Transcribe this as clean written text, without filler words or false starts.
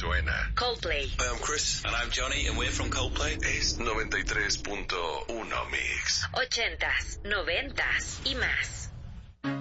suena. Coldplay. Hi, I'm Chris. And I'm Johnny, and we're from Coldplay. Es 93.1 Mix. 80s, 90s y más.